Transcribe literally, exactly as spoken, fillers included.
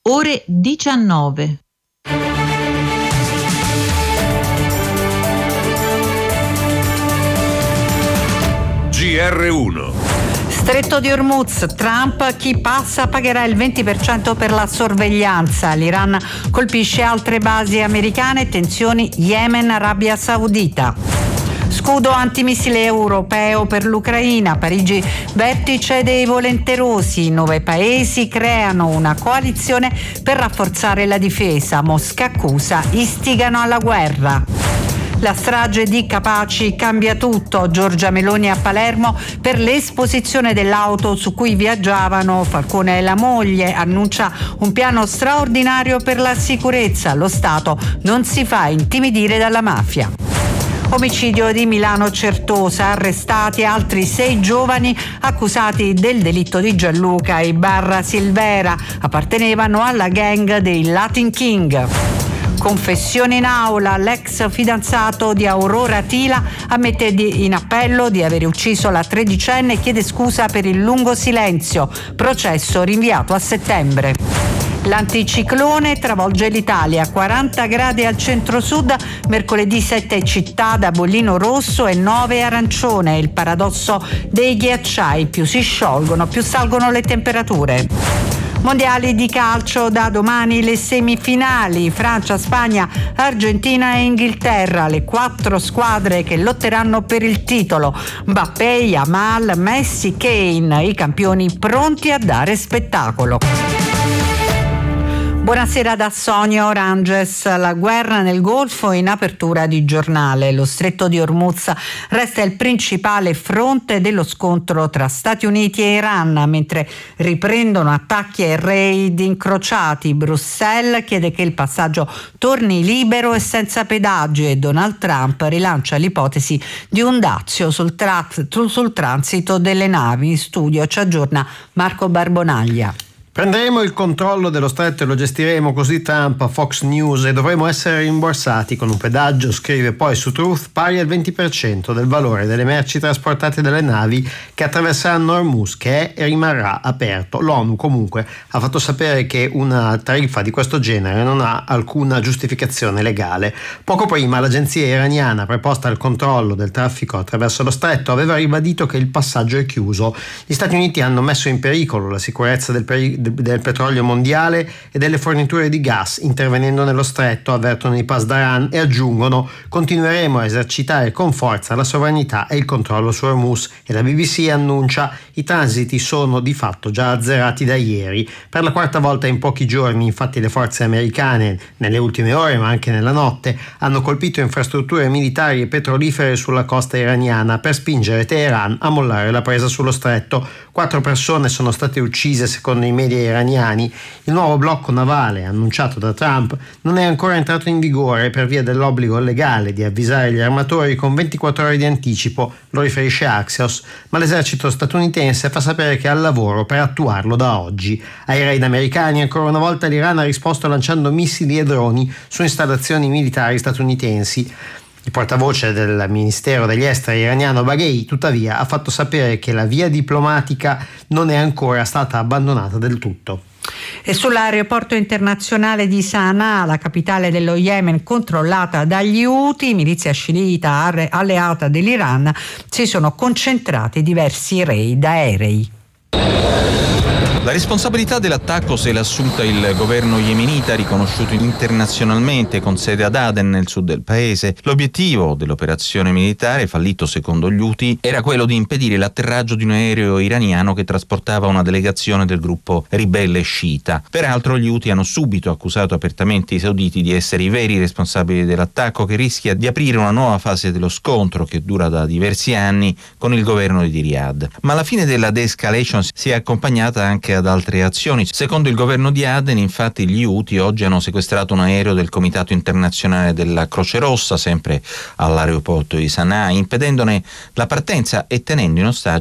ore diciannove. G R uno. Stretto di Hormuz, Trump, chi passa pagherà il venti per cento per la sorveglianza. L'Iran colpisce altre basi americane, tensioni Yemen, Arabia Saudita. Scudo antimissile europeo per l'Ucraina, Parigi vertice dei volenterosi, nove paesi creano una coalizione per rafforzare la difesa, Mosca accusa, istigano alla guerra. La strage di Capaci cambia tutto. Giorgia Meloni a Palermo per l'esposizione dell'auto su cui viaggiavano Falcone e la moglie. Annuncia un piano straordinario per la sicurezza. Lo Stato non si fa intimidire dalla mafia. Omicidio di Milano Certosa, arrestati altri sei giovani accusati del delitto di Gianluca e Barra Silvera. Appartenevano alla gang dei Latin King. Confessione in aula, l'ex fidanzato di Aurora Tila ammette in appello di aver ucciso la tredicenne e chiede scusa per il lungo silenzio. Processo rinviato a settembre. L'anticiclone travolge l'Italia, quaranta gradi al centro-sud, mercoledì sette città da bollino rosso e nove arancione. Il paradosso dei ghiacciai, più si sciolgono, più salgono le temperature. Mondiali di calcio, da domani le semifinali, Francia, Spagna, Argentina e Inghilterra, le quattro squadre che lotteranno per il titolo. Mbappé, Yamal, Messi, Kane, i campioni pronti a dare spettacolo. Buonasera da Sonia Oranges. La guerra nel Golfo in apertura di giornale. Lo stretto di Hormuz resta il principale fronte dello scontro tra Stati Uniti e Iran, mentre riprendono attacchi e raid incrociati. Bruxelles chiede che il passaggio torni libero e senza pedaggi e Donald Trump rilancia l'ipotesi di un dazio sul, tra- sul transito delle navi. In studio ci aggiorna Marco Barbonaglia. Prenderemo il controllo dello stretto e lo gestiremo, così Trump a Fox News, e dovremo essere rimborsati con un pedaggio, scrive poi su Truth, pari al venti per cento del valore delle merci trasportate dalle navi che attraverseranno Hormuz, che è e rimarrà aperto. L'ONU comunque ha fatto sapere che una tariffa di questo genere non ha alcuna giustificazione legale. Poco prima l'agenzia iraniana preposta al controllo del traffico attraverso lo stretto aveva ribadito che il passaggio è chiuso. Gli Stati Uniti hanno messo in pericolo la sicurezza del pericolo del petrolio mondiale e delle forniture di gas intervenendo nello stretto, avvertono i Pasdaran e aggiungono: continueremo a esercitare con forza la sovranità e il controllo su Hormuz. E la B B C annuncia: i transiti sono di fatto già azzerati da ieri. Per la quarta volta in pochi giorni, infatti, le forze americane nelle ultime ore ma anche nella notte hanno colpito infrastrutture militari e petrolifere sulla costa iraniana per spingere Teheran a mollare la presa sullo stretto. Quattro persone sono state uccise secondo i media iraniani. Il nuovo blocco navale annunciato da Trump non è ancora entrato in vigore per via dell'obbligo legale di avvisare gli armatori con ventiquattro ore di anticipo, lo riferisce Axios, ma l'esercito statunitense fa sapere che è al lavoro per attuarlo da oggi. Ai raid americani ancora una volta l'Iran ha risposto lanciando missili e droni su installazioni militari statunitensi. Il portavoce del Ministero degli Esteri iraniano Baghei, tuttavia, ha fatto sapere che la via diplomatica non è ancora stata abbandonata del tutto. E sull'aeroporto internazionale di Sana'a, la capitale dello Yemen controllata dagli Houthi, milizia sciita alleata dell'Iran, si sono concentrati diversi raid aerei. La responsabilità dell'attacco se l'ha assunta il governo yemenita, riconosciuto internazionalmente con sede ad Aden nel sud del paese. L'obiettivo dell'operazione militare, fallito secondo gli Houthi, era quello di impedire l'atterraggio di un aereo iraniano che trasportava una delegazione del gruppo ribelle sciita. Peraltro gli Houthi hanno subito accusato apertamente i sauditi di essere i veri responsabili dell'attacco, che rischia di aprire una nuova fase dello scontro che dura da diversi anni con il governo di Riyadh. Ma la fine della de-escalation si è accompagnata anche ad altre azioni. Secondo il governo di Aden, infatti, gli Houthi oggi hanno sequestrato un aereo del Comitato Internazionale della Croce Rossa, sempre all'aeroporto di Sana'a, impedendone la partenza e tenendo in ostaggio